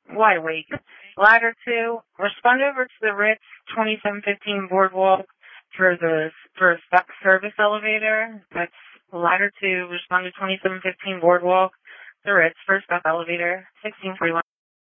Wide Awake. Ladder 2, respond over to the Ritz 2715 Boardwalk for service elevator. That's Ladder 2, respond to 2715 Boardwalk, the Ritz, first stop elevator, 1641.